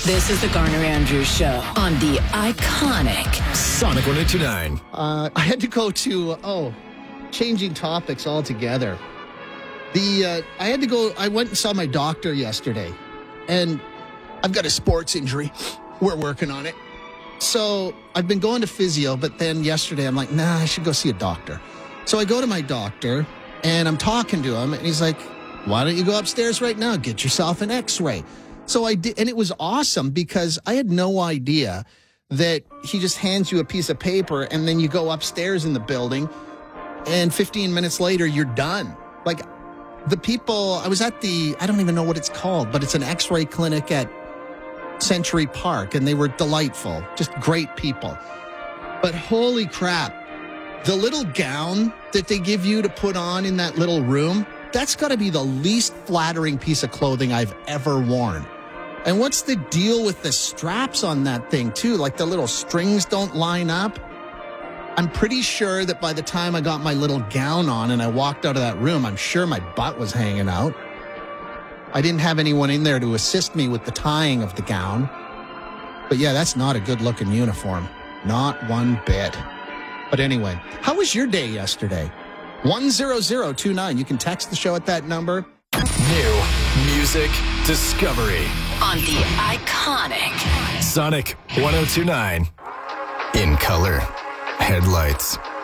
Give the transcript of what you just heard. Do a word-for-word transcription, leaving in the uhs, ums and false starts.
This is the Garner Andrews Show on the iconic Sonic one oh two nine. Uh, I had to go to, oh, changing topics altogether. The uh, I had to go, I went and saw my doctor yesterday, and I've got a sports injury. We're working on it. So I've been going to physio, but then yesterday I'm like, nah, I should go see a doctor. So I go to my doctor, and I'm talking to him, and he's like, why don't you go upstairs right now? Get yourself an x-ray. So I did, and it was awesome because I had no idea that he just hands you a piece of paper, and then you go upstairs in the building, and fifteen minutes later, you're done. Like, the people, I was at the, I don't even know what it's called, but it's an x-ray clinic at Century Park, and they were delightful, just great people. But holy crap, the little gown that they give you to put on in that little room, that's got to be the least flattering piece of clothing I've ever worn. And what's the deal with the straps on that thing, too? Like, the little strings don't line up. I'm pretty sure that by the time I got my little gown on and I walked out of that room, I'm sure my butt was hanging out. I didn't have anyone in there to assist me with the tying of the gown. But yeah, that's not a good-looking uniform. Not one bit. But anyway, how was your day yesterday? one zero zero two nine. You can text the show at that number. New music discovery on the iconic Sonic one oh two nine. In color. Headlights.